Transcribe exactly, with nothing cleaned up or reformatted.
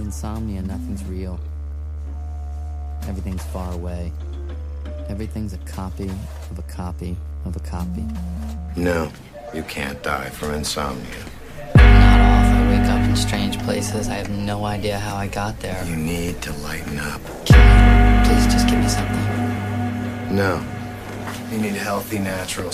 insomnia, nothing's real. Everything's far away. Everything's a copy of a copy of a copy. No, you can't die from insomnia. I'm not off. I wake up in strange places. I have no idea how I got there. You need to lighten up. Can you please just give me something? No. You need healthy, natural